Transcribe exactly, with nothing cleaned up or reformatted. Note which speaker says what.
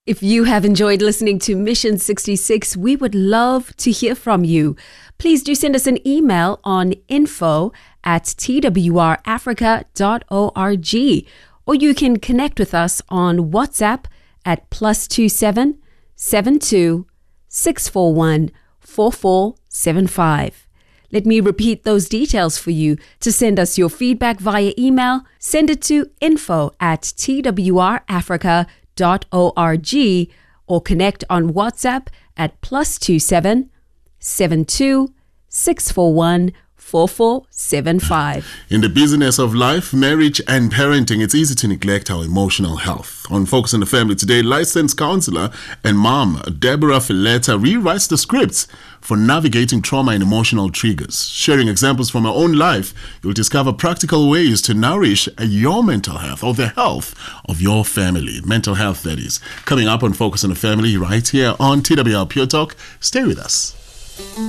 Speaker 1: If you have enjoyed listening to Mission sixty-six, we would love to hear from you. Please do send us an email on info at t w r africa dot org, or you can connect with us on WhatsApp at plus two seven seven two six four one four four seven five. Let me repeat those details for you. To send us your feedback via email, send it to info at t w r africa dot org, or connect on WhatsApp at plus two seven seven two six four one four four seven five.
Speaker 2: In the business of life, marriage and parenting, it's easy to neglect our emotional health. On Focus on the Family today, licensed counselor and mom Deborah Fileta rewrites the scripts for navigating trauma and emotional triggers. Sharing examples from her own life, you'll discover practical ways to nourish your mental health, or the health of your family. Mental health, that is. Coming up on Focus on the Family right here on T W R Pure Talk. Stay with us.